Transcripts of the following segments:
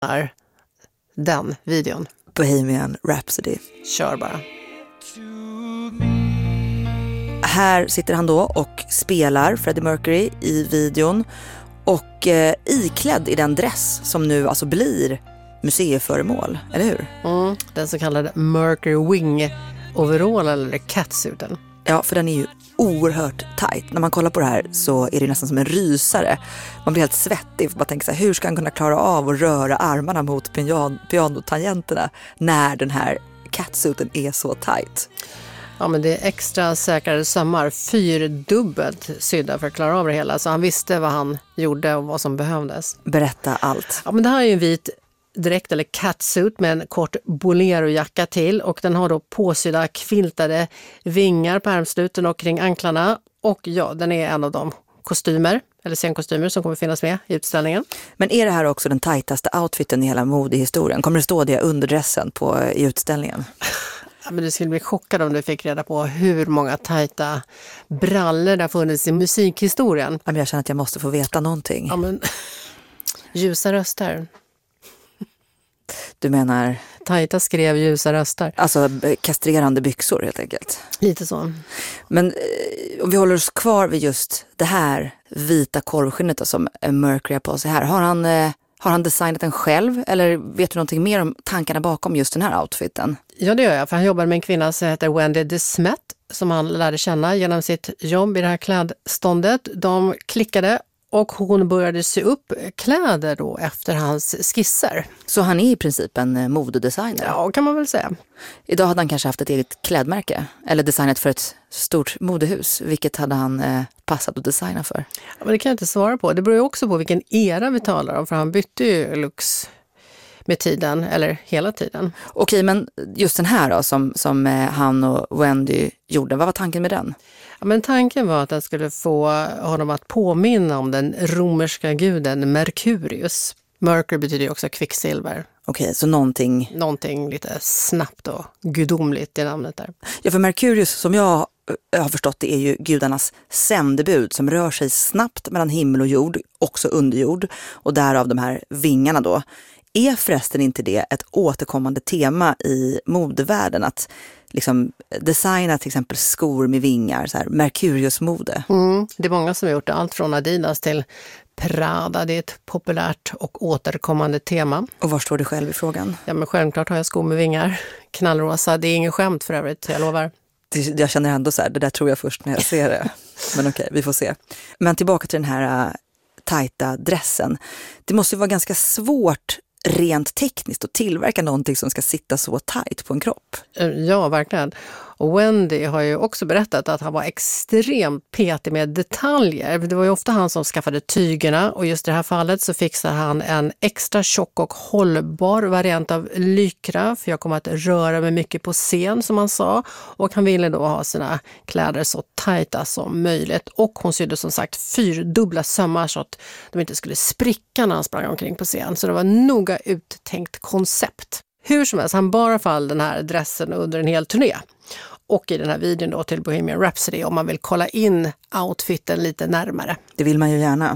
den videon. Bohemian Rhapsody. Kör bara. Här sitter han då och spelar Freddie Mercury i videon och iklädd i den dress som nu alltså blir museiföremål, eller hur? Den så kallade Mercury Wing overall eller catsuiten. Ja, för den är ju oerhört tajt. När man kollar på det här så är det nästan som en rysare. Man blir helt svettig för man tänker så här, hur ska han kunna klara av att röra armarna mot pianotangenterna när den här catsuiten är så tajt? Ja, men det är extra säkrare sömmar, 4-dubbelt sydda för att klara av det hela. Så han visste vad han gjorde och vad som behövdes. Berätta allt. Ja, men det här är ju en vit direkt eller catsuit med en kort bolero-jacka till. Och den har då påsydda kviltade vingar på armsluten och kring anklarna. Och ja, den är en av de kostymer eller scenkostymer som kommer finnas med i utställningen. Men är det här också den tajtaste outfiten i hela modehistorien? Kommer det stå det under dressen i utställningen? Ja, men du skulle bli chockad om du fick reda på hur många tajta brallor det har funnits i musikhistorien. Ja, men jag känner att jag måste få veta någonting. Ja, men ljusa röster. Du menar? Tajta skrev, ljusa röster. Alltså kastrerande byxor helt enkelt. Lite så. Men om vi håller oss kvar vid just det här vita korvskinnet som Mercury har på sig här. Har han designat den själv eller vet du någonting mer om tankarna bakom just den här outfiten? Ja, det gör jag. För han jobbar med en kvinna som heter Wendy DeSmet som han lärde känna genom sitt jobb i det här klädståndet. De klickade och hon började sy upp kläder då efter hans skisser. Så han är i princip en modedesigner? Ja, kan man väl säga. Idag hade han kanske haft ett eget klädmärke eller designat för ett stort modehus. Vilket hade han passat att designa för? Ja, men det kan jag inte svara på. Det beror ju också på vilken era vi talar om. För han bytte ju looks med tiden, eller hela tiden. Okej, men just den här då som han och Wendy gjorde, vad var tanken med den? Ja, men tanken var att den skulle få honom att påminna om den romerska guden Merkurius. Mercury betyder ju också kvicksilver. Okej, så någonting lite snabbt och gudomligt i namnet där. Ja, för Merkurius som jag har förstått det är ju gudarnas sändebud som rör sig snabbt mellan himmel och jord, också underjord, och därav de här vingarna då. Är förresten inte det ett återkommande tema i modevärlden att liksom designa till exempel skor med vingar, så här Merkurius-mode? Det är många som har gjort det, allt från Adidas till Prada. Det är ett populärt och återkommande tema. Och var står du själv i frågan? Ja, men självklart har jag skor med vingar. Knallrosa, det är ingen skämt för övrigt, jag lovar. Jag känner ändå så här, det där tror jag först när jag ser det. Men okej, vi får se. Men tillbaka till den här tajta dressen. Det måste ju vara ganska svårt rent tekniskt att tillverka någonting som ska sitta så tajt på en kropp. Ja, verkligen. Och Wendy har ju också berättat att han var extremt petig med detaljer. Det var ju ofta han som skaffade tygerna och just i det här fallet så fixade han en extra tjock och hållbar variant av lykra, för jag kommer att röra mig mycket på scen som han sa, och han ville då ha sina kläder så tajta som möjligt, och hon sydde som sagt 4-dubbla sömmar så att de inte skulle spricka när han sprang omkring på scen, så det var noga uttänkt koncept. Hur som helst, han bar i alla fall den här dressen under en hel turné. Och i den här videon då till Bohemian Rhapsody, om man vill kolla in outfiten lite närmare. Det vill man ju gärna.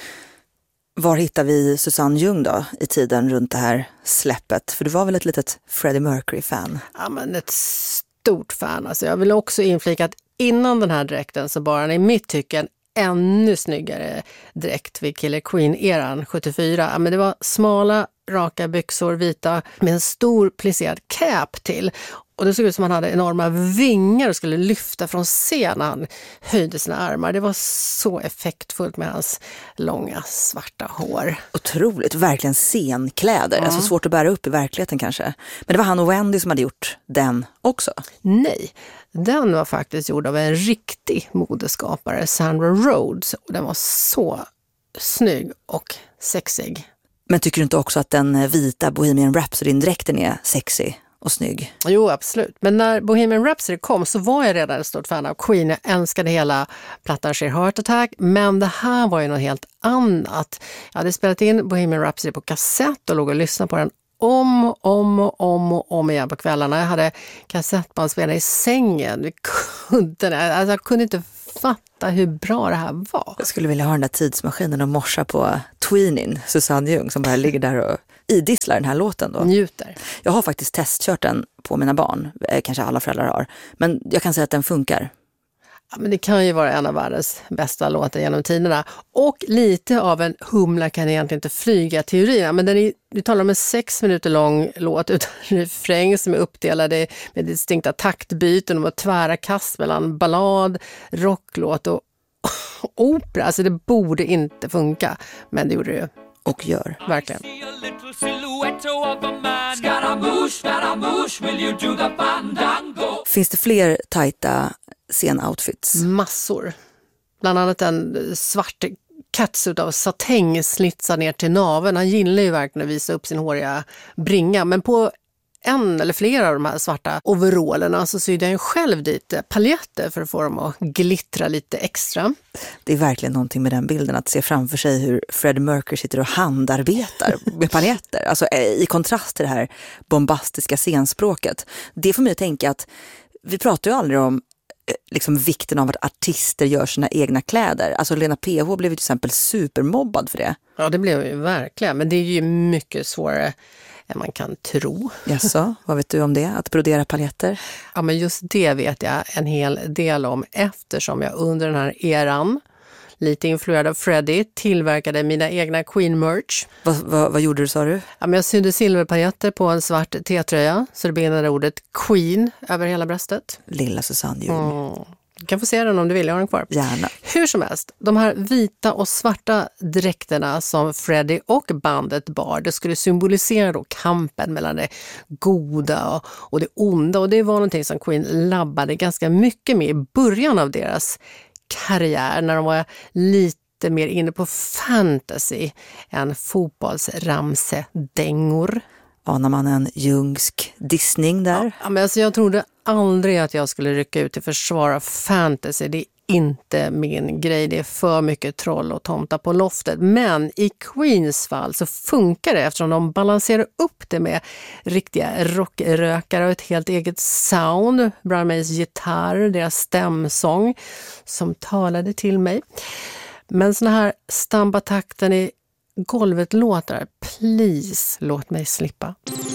Var hittar vi Susanne Ljung då i tiden runt det här släppet? För du var väl ett litet Freddie Mercury-fan? Ja, men ett stort fan. Alltså, jag vill också inflika att innan den här dräkten så bar han i mitt tycke en ännu snyggare dräkt vid Killer Queen-eran 74. Ja, men det var smala, raka byxor, vita, med en stor plisserad cap till. Och det såg ut som han hade enorma vingar och skulle lyfta från scen när han höjde sina armar. Det var så effektfullt med hans långa svarta hår. Otroligt, verkligen scenkläder. Alltså svårt att bära upp i verkligheten kanske. Men det var han och Wendy som hade gjort den också? Nej, den var faktiskt gjord av en riktig modeskapare, Sandra Rhodes. Och den var så snygg och sexig. Men tycker du inte också att den vita Bohemian Rhapsody-dräkten är sexy och snygg? Jo, absolut. Men när Bohemian Rhapsody kom så var jag redan ett stort fan av Queen. Jag älskade hela plattan Sheer Heart Attack, men det här var ju något helt annat. Jag hade spelat in Bohemian Rhapsody på kassett och låg och lyssnade på den om igen på kvällarna. Jag hade kassettbandspelare i sängen. Jag kunde inte fatta hur bra det här var. Jag skulle vilja ha den där tidsmaskinen och morsa på Tweenin, Susanne Ljung, som bara ligger där och idisslar den här låten då. Njuter. Jag har faktiskt testkört den på mina barn. Kanske alla föräldrar har. Men jag kan säga att den funkar. Ja, men det kan ju vara en av världens bästa låtar genom tiderna. Och lite av en humla kan egentligen inte flyga teorierna. Men vi talar om en 6 minuter lång låt utan refräng som är uppdelade med distinkta taktbyten och tvära kast mellan ballad, rocklåt och opera. Alltså det borde inte funka. Men det gjorde det ju. Och gör. Verkligen. Finns det fler tajta scenoutfits? Massor. Bland annat en svart catsuit av satäng slitsad ner till naveln. Han gillar ju verkligen att visa upp sin håriga bringa. Men på en eller flera av de här svarta overallerna så sydde han själv dit paljetter för att få dem att glittra lite extra. Det är verkligen någonting med den bilden att se framför sig hur Freddie Mercury sitter och handarbetar med paljetter. Alltså i kontrast till det här bombastiska scenspråket. Det får mig att tänka att vi pratar ju aldrig om liksom vikten av att artister gör sina egna kläder. Alltså Lena PH blev till exempel supermobbad för det. Ja, det blev ju verkligen. Men det är ju mycket svårare än man kan tro. Jaså, vad vet du om det? Att brodera paljetter? Ja, men just det vet jag en hel del om eftersom jag under den här eran, lite influerad av Freddie, tillverkade mina egna Queen-merch. Vad gjorde du, sa du? Ja, men jag sydde silverpaljetter på en svart T-tröja så det bildade ordet Queen över hela bröstet. Lilla Susanne Ljung. Du kan få se den om du vill, jag har den kvar. Gärna. Hur som helst, de här vita och svarta dräkterna som Freddie och bandet bar, det skulle symbolisera då kampen mellan det goda och det onda. Och det var någonting som Queen labbade ganska mycket med i början av deras karriär när de var lite mer inne på fantasy än fotbollsramsedängor. Anar man en jungsk dissning där? Ja, men alltså jag trodde aldrig att jag skulle rycka ut till försvar av fantasy. Det är inte min grej. Det är för mycket troll och tomta på loftet. Men i Queens fall så funkar det eftersom de balanserar upp det med riktiga rockrökare och ett helt eget sound. Brian Mays gitarr, deras stämsång som talade till mig. Men såna här stambatakten i golvet låtar, please, låt mig slippa.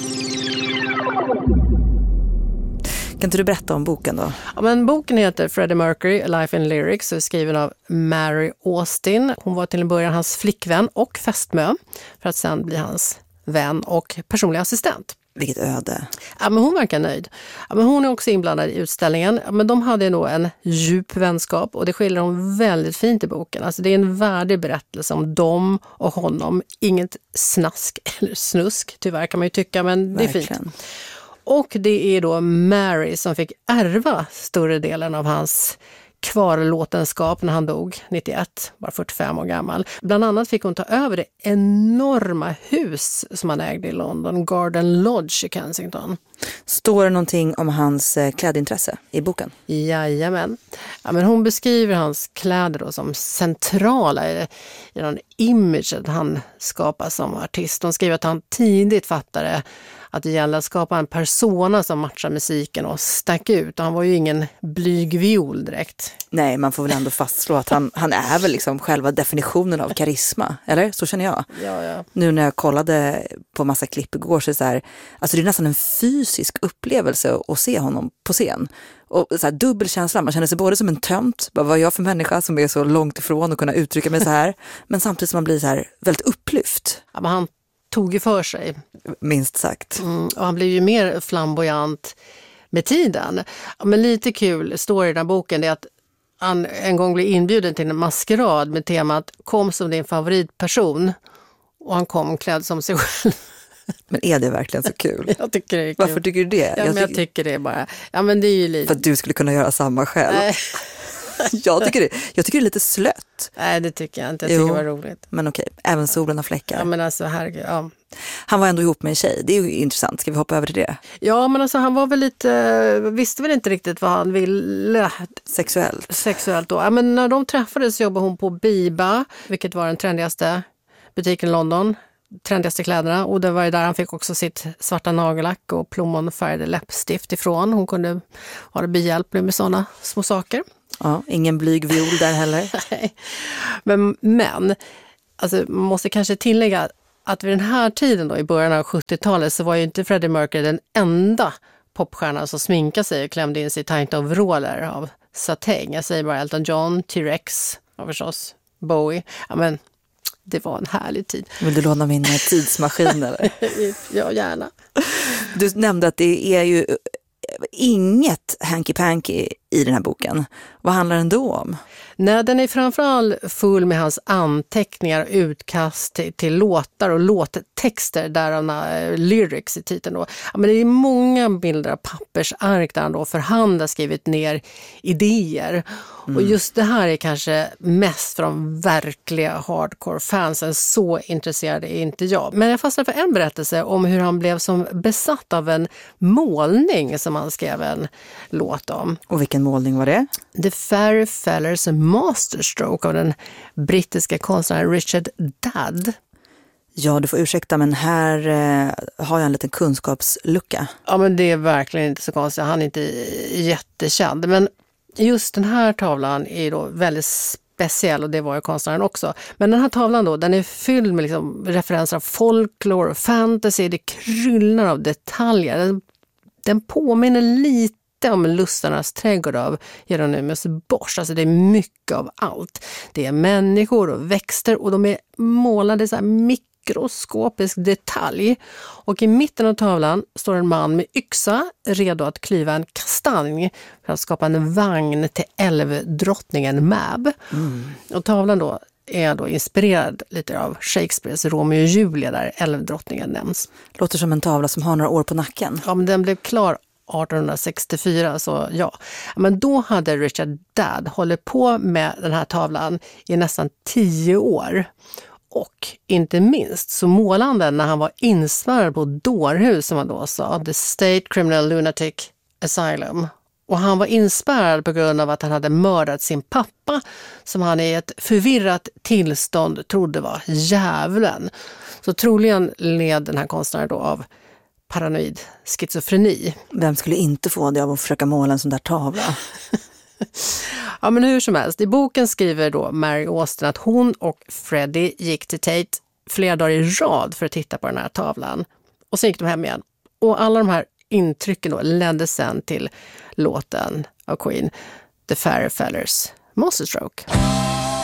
Kan inte du berätta om boken då? Ja, men boken heter Freddie Mercury, A Life in Lyrics och är skriven av Mary Austin. Hon var till en början hans flickvän och fästmö för att sen bli hans vän och personlig assistent. Vilket öde. Ja, men hon verkar nöjd. Ja, men hon är också inblandad i utställningen. Ja, men de hade nog en djup vänskap och det skiljer hon väldigt fint i boken. Alltså det är en värdig berättelse om dem och honom. Inget snask eller snusk, tyvärr kan man ju tycka, men det är fint. Och det är då Mary som fick ärva större delen av hans kvarlåtenskap när han dog 91, bara 45 år gammal. Bland annat fick hon ta över det enorma hus som han ägde i London, Garden Lodge i Kensington. Står det någonting om hans klädintresse i boken? Jajamän. Ja, men hon beskriver hans kläder då som centrala i den imagen han skapar som artist. Hon skriver att han tidigt fattade att det gäller att skapa en persona som matchar musiken och stack ut. Och han var ju ingen blyg viol direkt. Nej, man får väl ändå fastslå att han är väl liksom själva definitionen av karisma, eller? Så känner jag. Ja. Nu när jag kollade på massa klipp igår så här, alltså det är nästan en fysisk upplevelse att se honom på scen. Och så här, dubbel känsla, man känner sig både som en tömt, vad är jag för människa som är så långt ifrån att kunna uttrycka mig så här, men samtidigt som man blir så här väldigt upplyft. Ja, men han tog ju för sig. Minst sagt. Och han blev ju mer flamboyant med tiden. Ja, men lite kul står i den här boken är att han en gång blev inbjuden till en maskerad med temat kom som din favoritperson. Och han kom klädd som sig själv. Men är det verkligen så kul? Jag tycker det är kul. Varför tycker du det? Jag tycker det är bara... Ja, men det är ju lite... För att du skulle kunna göra samma själv. Nej. Jag tycker det är lite slött. Nej, det tycker jag inte. Jag tycker det var roligt. Men okej, även solen har fläckar. Ja, men alltså, herregud, ja. Han var ändå ihop med en tjej. Det är ju intressant. Ska vi hoppa över till det? Ja, men alltså han var väl lite... Visste väl inte riktigt vad han ville... Sexuellt då. Ja, men när de träffades jobbade hon på Biba, vilket var den trendigaste butiken i London. Trendigaste kläderna. Och det var ju där han fick också sitt svarta nagellack och plommonfärgade läppstift ifrån. Hon kunde vara behjälplig med sådana små saker. Ja, ingen blyg viol där heller. Nej. Men alltså, man måste kanske tillägga att vid den här tiden då, i början av 70-talet, så var ju inte Freddie Mercury den enda popstjärnan som sminkade sig och klämde in sig i tajta overaller av satäng. Jag säger bara Elton John, T-Rex och förstås Bowie. Ja, men det var en härlig tid. Vill du låna min tidsmaskin eller? Ja, gärna. Du nämnde att det är ju inget hanky-panky i den här boken. Vad handlar den då om? Nej, den är framförallt full med hans anteckningar och utkast till låtar och låttexter, därav lyrics i titeln då. Ja, men det är många bilder av pappersark där han då för hand har skrivit ner idéer. Och just det här är kanske mest för de verkliga hardcore-fansen. Så intresserad är inte jag. Men jag fastnade för en berättelse om hur han blev som besatt av en målning som han skrev en låt om. Och vilken målning var det? The Fairy Fellers Masterstroke av den brittiska konstnären Richard Dadd. Ja, du får ursäkta, men här har jag en liten kunskapslucka. Ja, men det är verkligen inte så konstigt. Han är inte jättekänd. Men just den här tavlan är då väldigt speciell, och det var ju konstnären också. Men den här tavlan då, den är fylld med liksom referenser av folklore och fantasy. Det kryllar av detaljer. Den påminner lite om Lustarnas trädgård av Hieronymus Bosch. Alltså det är mycket av allt. Det är människor och växter, och de är målade så här mikroskopisk detalj. Och i mitten av tavlan står en man med yxa redo att klyva en kastanj för att skapa en vagn till älvdrottningen Mab. Och tavlan då är då inspirerad lite av Shakespeares Romeo och Julia, där älvdrottningen nämns. Låter som en tavla som har några år på nacken. Ja, men den blev klar 1864, så ja. Men då hade Richard Dadd hållit på med den här tavlan i nästan 10 år. Och inte minst så målade han den när han var inspärrad på dårhus, som han då sa, The State Criminal Lunatic Asylum. Och han var inspärrad på grund av att han hade mördat sin pappa, som han i ett förvirrat tillstånd trodde var djävulen. Så troligen led den här konstnären då av paranoid schizofreni. Vem skulle inte få det av att försöka måla en sån där tavla? Ja, men hur som helst. I boken skriver då Mary Austin att hon och Freddie gick till Tate flera dagar i rad för att titta på den här tavlan. Och sen gick de hem igen. Och alla de här intrycken då ledde sen till låten av Queen, The Fairy Fellers Masterstroke.